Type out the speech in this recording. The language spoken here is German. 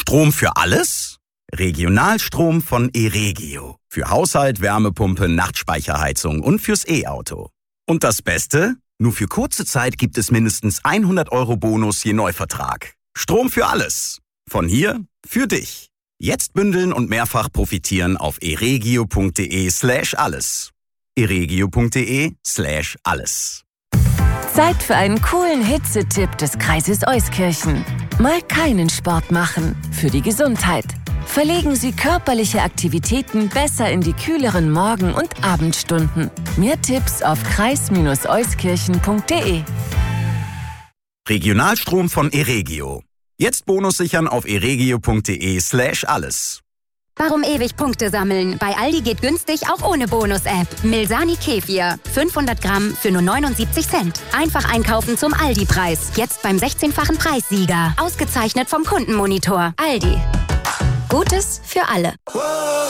Strom für alles? Regionalstrom von Eregio. Für Haushalt, Wärmepumpe, Nachtspeicherheizung und fürs E-Auto. Und das Beste? Nur für kurze Zeit gibt es mindestens 100 € Bonus je Neuvertrag. Strom für alles. Von hier für dich. Jetzt bündeln und mehrfach profitieren auf eregio.de/alles. eregio.de/alles. Zeit für einen coolen Hitzetipp des Kreises Euskirchen. Mal keinen Sport machen. Für die Gesundheit. Verlegen Sie körperliche Aktivitäten besser in die kühleren Morgen- und Abendstunden. Mehr Tipps auf kreis-euskirchen.de. Regionalstrom von Eregio. Jetzt Bonus sichern auf eregio.de/alles. Warum ewig Punkte sammeln? Bei Aldi geht günstig auch ohne Bonus-App. Milsani Kefir. 500 Gramm für nur 79 Cent. Einfach einkaufen zum Aldi-Preis. Jetzt beim 16-fachen Preissieger. Ausgezeichnet vom Kundenmonitor. Aldi. Gutes für alle.